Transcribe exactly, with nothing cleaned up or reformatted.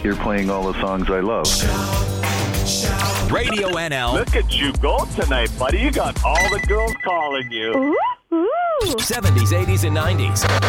you're playing all the songs I love. Radio N L. Look at you go tonight, buddy. You got all the girls calling you. Ooh, ooh. seventies, eighties, and nineties.